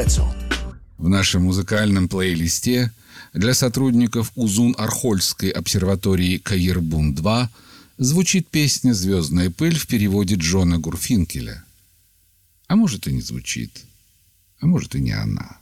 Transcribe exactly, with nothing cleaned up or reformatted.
That's all. В нашем музыкальном плейлисте для сотрудников Узун-Архольской обсерватории Каирбун-два звучит песня «Звездная пыль» в переводе Джона Гурфинкеля. А может и не звучит, а может и не она.